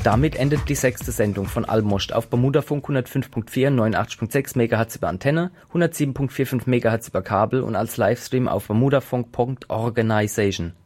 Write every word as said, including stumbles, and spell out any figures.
Damit endet die sechste Sendung von Almost auf Bermudafunk hundertfünf Komma vier, neunundachtzig Komma sechs Megahertz über Antenne, hundertsieben Komma fünfundvierzig Megahertz über Kabel und als Livestream auf bermudafunk Punkt organisation.